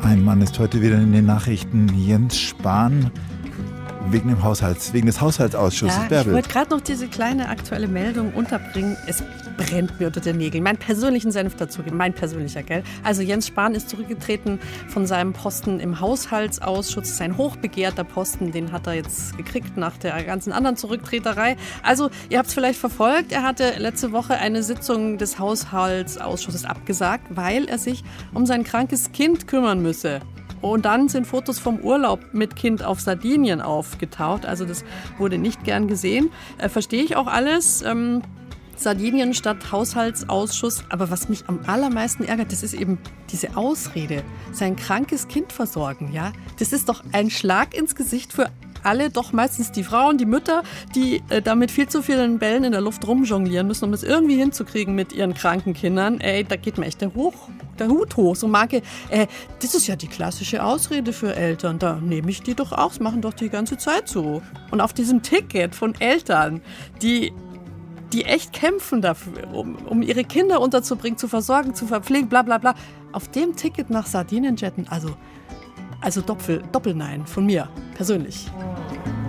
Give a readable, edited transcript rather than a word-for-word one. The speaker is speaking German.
Ein Mann ist heute wieder in den Nachrichten. Jens Spahn wegen des Haushaltsausschusses. Ja, ich wollte gerade noch diese kleine aktuelle Meldung unterbringen. Es brennt mir unter den Nägeln. Meinen persönlichen Senf dazugeben, mein persönlicher, gell? Also Jens Spahn ist zurückgetreten von seinem Posten im Haushaltsausschuss. Das ist ein hochbegehrter Posten, den hat er jetzt gekriegt nach der ganzen anderen Zurücktreterei. Also ihr habt es vielleicht verfolgt, er hatte letzte Woche eine Sitzung des Haushaltsausschusses abgesagt, weil er sich um sein krankes Kind kümmern müsse. Und dann sind Fotos vom Urlaub mit Kind auf Sardinien aufgetaucht. Also das wurde nicht gern gesehen. Verstehe ich auch alles. Sardinien statt Haushaltsausschuss. Aber was mich am allermeisten ärgert, das ist eben diese Ausrede. Sein krankes Kind versorgen, ja. Das ist doch ein Schlag ins Gesicht für alle, doch meistens die Frauen, die Mütter, die da mit viel zu vielen Bällen in der Luft rumjonglieren müssen, um es irgendwie hinzukriegen mit ihren kranken Kindern. Ey, da geht mir echt der Hut hoch. So Marke, das ist ja die klassische Ausrede für Eltern. Da nehme ich die doch auch, das machen doch die ganze Zeit so. Und auf diesem Ticket von Eltern, die echt kämpfen dafür, um ihre Kinder unterzubringen, zu versorgen, zu verpflegen, bla bla bla. Auf dem Ticket nach Sardinien jetten, also Doppelnein von mir, persönlich.